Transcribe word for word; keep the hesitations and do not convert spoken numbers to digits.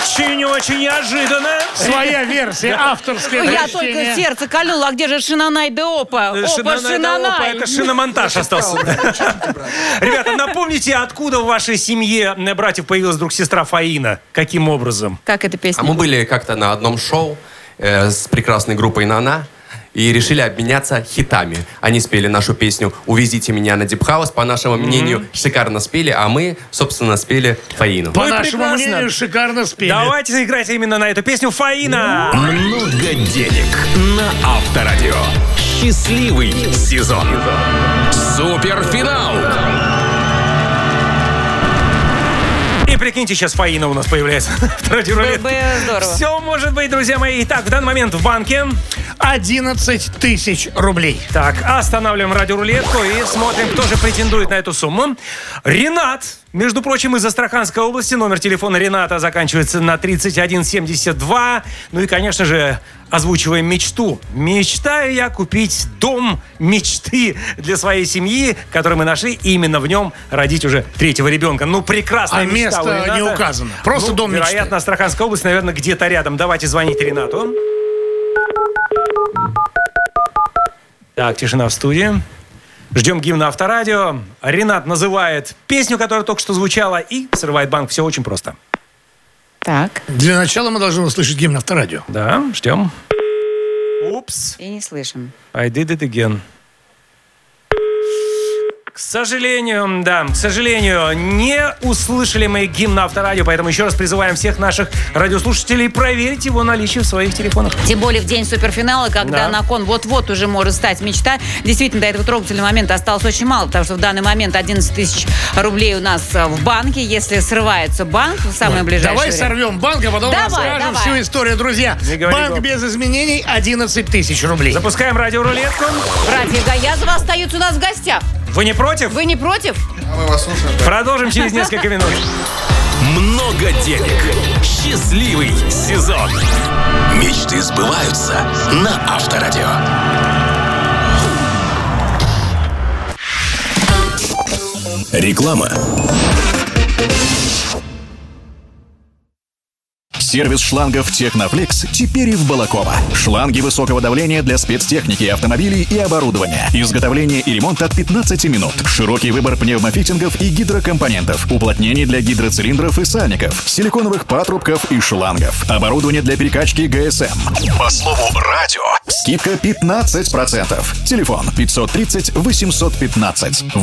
Очень-очень неожиданно. Своя версия, авторская. Я только сердце кольнула. А где же Шинанай де Опа? Опа, Шинанай. Это шиномонтаж остался. Ребята, напомните, откуда в вашей семье братьев появилась вдруг сестра Фаина? Каким образом? Как эта песня? А мы были как-то на одном шоу э, с прекрасной группой «Нана» и решили обменяться хитами. Они спели нашу песню «Увезите меня на Deep House». По нашему mm-hmm. мнению, шикарно спели, а мы, собственно, спели Фаину. По ну нашему прекрасно. мнению, шикарно спели. Давайте заиграйте именно на эту песню Фаина. Много денег на Авторадио. Счастливый сезон. Суперфинал. И прикиньте, сейчас Фаина у нас появляется в радиорулетке. Было бы здорово. Все может быть, друзья мои. Итак, в данный момент в банке одиннадцать тысяч рублей. Так, останавливаем радиорулетку и смотрим, кто же претендует на эту сумму. Ренат, между прочим, из Астраханской области. Номер телефона Рената заканчивается на тридцать один семьдесят два. Ну и, конечно же, озвучиваем мечту. Мечтаю я купить дом мечты для своей семьи, который мы нашли, и именно в нем родить уже третьего ребенка. Ну, прекрасная а мечта. А место не указано. Просто ну, дом мечты. Вероятно, Астраханская область, наверное, где-то рядом. Давайте звонить Ренату. Так, тишина в студии. Ждем гимна Авторадио. Ренат называет песню, которая только что звучала, и срывает банк. Все очень просто. Так. Для начала мы должны услышать гимн Авторадио. Да, ждем. Упс. И не слышим. I did it again. К сожалению, да, к сожалению, не услышали мы гимн Авторадио, поэтому еще раз призываем всех наших радиослушателей проверить его наличие в своих телефонах. Тем более в день суперфинала, когда да. на кон вот-вот уже может стать мечта. Действительно, до этого трогательного момента осталось очень мало, потому что в данный момент одиннадцать тысяч рублей у нас в банке. Если срывается банк в самое Ой, ближайшее давай время... сорвем банк, а потом давай, расскажем давай. всю историю, друзья. Банк гоп. без изменений одиннадцать тысяч рублей. Запускаем радиорулетку. Братья Гаязовы остаются у нас в гостях. Вы не против? Вы не против? А мы вас слушаем. Да. Продолжим через несколько минут. Много денег. Счастливый сезон. Мечты сбываются на Авторадио. Реклама. Сервис шлангов «Технофлекс» теперь и в Балаково. Шланги высокого давления для спецтехники, автомобилей и оборудования. Изготовление и ремонт от пятнадцати минут. Широкий выбор пневмофитингов и гидрокомпонентов. Уплотнений для гидроцилиндров и сальников. Силиконовых патрубков и шлангов. Оборудование для перекачки ГСМ. По слову радио. Скидка пятнадцать процентов. Телефон пятьсот тридцать восемьсот пятнадцать.